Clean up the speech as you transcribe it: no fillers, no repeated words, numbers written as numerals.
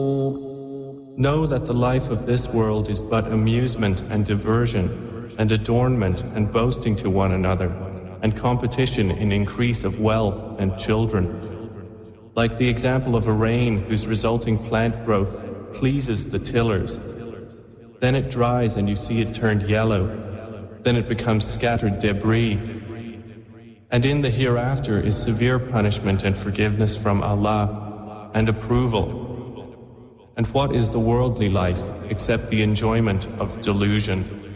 Know that the life of this world is but amusement and diversion, and adornment and boasting to one another, and competition in increase of wealth and children. Like the example of a rain whose resulting plant growth pleases the tillers. Then it dries and you see it turned yellow. Then it becomes scattered debris. And in the hereafter is severe punishment and forgiveness from Allah, and approval. And what is the worldly life except the enjoyment of delusion?